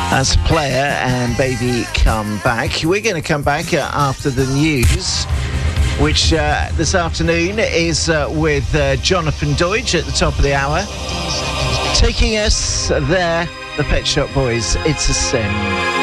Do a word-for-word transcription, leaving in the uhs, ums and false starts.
As Player and Baby Come Back. We're going to come back uh, after the news, which uh, this afternoon is uh, with uh, Jonathan Deutsch at the top of the hour. Taking us there, the Pet Shop Boys, It's a Sin.